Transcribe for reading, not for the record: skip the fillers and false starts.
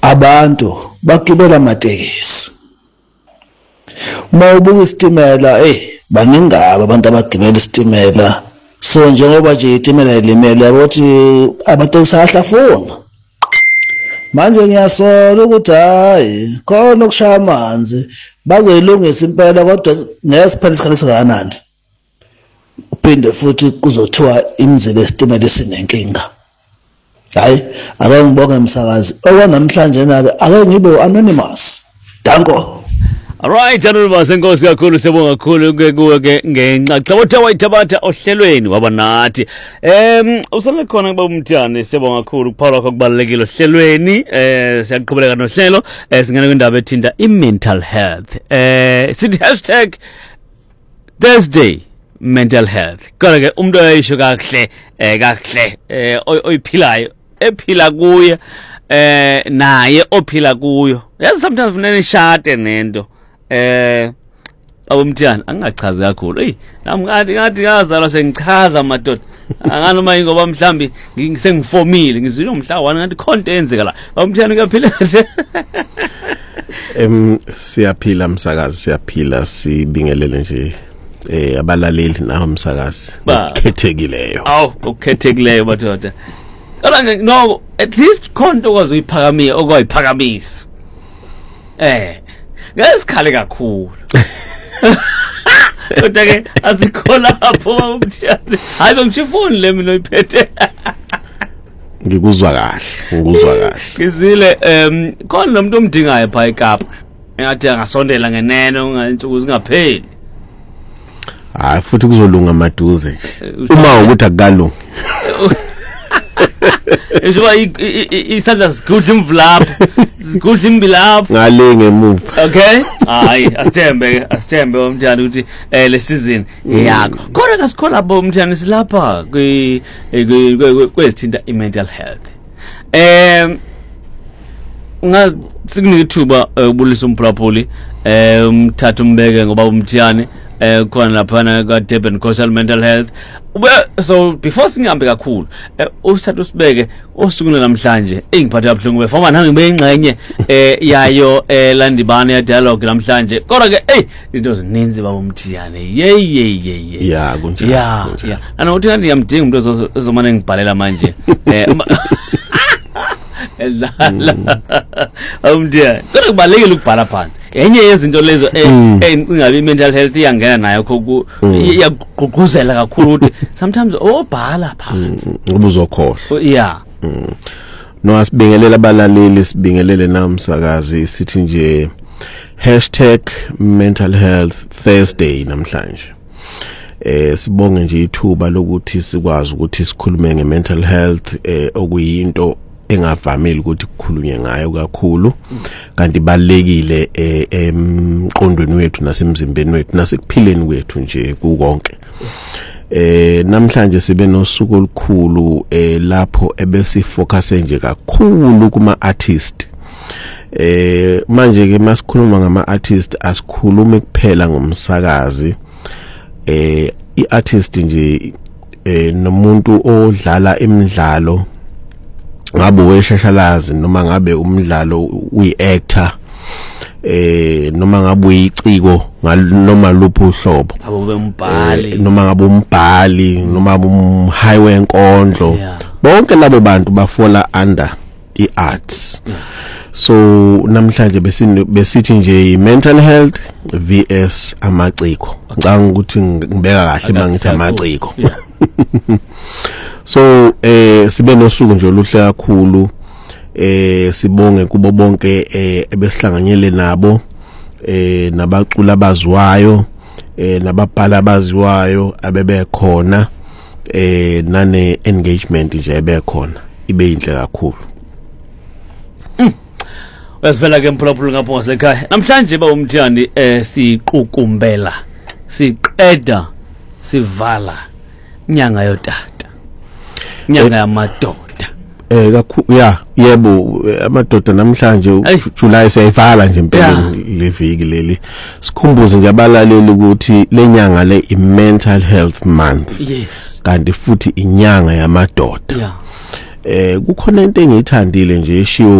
abantu bagibela amatekisi. Uma ubuka isitimela baningaba abantu abagibela isitimela. So njengoba nje itimela ilimele ukuthi amatekisi ahlafuna. Manje ngiyasola ukuthi hayi khona ukushaya amanzi bazoyilungisa impela kodwa ngesiphela isikhathi singakanani. Uphinde futhi kuzothiwa imizila yesitimela isinenkinga. Hayi ake ngibonge umsakazi okwanamhlanje nake ake ngibe anonymous. Danko. Alright, Anonymous, enkosi kakhulu, siyabonga kakhulu kuwe ngenxaxheba wayithabatha ohlelweni waba nathi. Usale khona kuba umthane, siyabonga kakhulu kuphawula kwakho kubalekile ohlelweni. Siyaqhubeka nohlelo, singena kwindaba ethinta i-mental health. Sithi #Thursday mental health. Kodwa ke umuntu oyisho kahle oyiphilayo ephila kuye naye ophila kuyo. Yazi sometimes funeka shade nento. Abomthiyana angachazi kakhulu. Nami ngathi ngazalwa sengichaza madoda. Anganoma ingoba mhlambi ngisengifomile ngizwile umhla wani ngathi khonto enzeka la. Abomthiyana kuyaphila kahle. Siyaphila msakazi, siyaphila, sibingelele nje abalaleli nawo umsakazi okhethekileyo. Okhethekileyo madoda. Kodwa no, at least khonto kwazi uyiphakamisa okwayiphakamisa. Ngesikhale kakhulu. Kodwa ke asikhola lapho umthiyane. Hayi bengishifuni le mina oyiphethe. Ngikuzwa kahle. Ngizile khona nomuntu omdingayo pha eKapa. Engathi angasondela ngenene ungaintsuku zingapheli. Hayi futhi kuzolunga maduze. Uma ukuthi akukalungi. Njengoba isandla sigudla imvulapho, sigudla imbilapho ngale ngemuva. Okay? Hayi, asithembe umthandi ukuthi le season yakho. Kodwa kasikhola lapho umthandi silapha kwezithinta i-mental health. Sikunika ithuba ubulisa umphulaphuli umthatha umbeke ngoba umthiyane khona lapha ka Durban Coastal Mental Health. So before singihambe kakhulu usithatha usibeke osukwini namhlanje engiphathe kabuhlungu befoma nange ngibe ingcenye yayo landibane ya dialogue namhlanje. Kodwa ke into zininzi baba umthiyane. Yeah kunjalo. Yeah. Anokuthi kanti ngiyamdinga umuntu ozomane ngibhalela manje. Umthiyane. Kodwa kubalekile ukubhala phansi. Enye yezinto lezo ingabe mental health iyangena nayo khokho iyagqugquzela kakhulu ukuthi sometimes obhala phansi ubuzokhohlwa. Yeah. No asibingelela abalaleli, sibingelele namsakazi sithi nje #mental health Thursday namhlanje. Sibonge nje ithuba lokuthi sikwazi ukuthi sikhulume ngemental health okuyinto engavamile ukuthi kukhulunywe ngayo kakhulu kanti balekile emqondweni wethu nasemzimbeni wethu nasekuphileni kwethu nje kukonke. Namhlanje sibe nosuku olukhulu lapho ebesifocus nje kakhulu kuma artist. Manje ke masikhuluma ngama artist asikhulume kuphela ngomsakazi. I-artist nje nomuntu odlala imidlalo ngabe weshashalazi noma ngabe umdlalo uyi-actor noma ngabe uyiciko noma lupho uhlobo abe umbhali noma ngabe umbhali noma umhighway enkondlo bonke labo bantu bafola under i-arts. So namhlanje besithi nje mental health vs amaciko. Ngicanga ukuthi ngibeka kahle mangithi amaciko. So sibe nosuku nje oluhle kakhulu. Sibonge kubo bonke ebesihlanganyele nabo nabacula abaziwayo nababhala abaziwayo abebekhona nane engagement nje ebekhona ibe inhle kakhulu. Wesivela ke mphulaphula ngapho ngasekhaya. Namhlanje ba umthiyani siqukumbela, siqeda, sivala inyanga yotata. Inyanga yamadoda. Yebo amadoda namhlanje July siyayivala nje impela le viki leli. Sikhumbuze nje abalaleli ukuthi lenyanga le i-mental health month. Yes. Kanti futhi inyanga yamadoda. Yeah. Kukhona into engiyithandile nje eshiwo